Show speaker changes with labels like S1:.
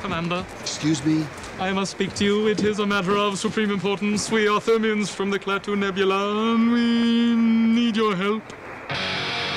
S1: Commander.
S2: Excuse me?
S1: I must speak to you. It is a matter of supreme importance. We are Thermians from the Klaatu Nebula, and we need your help.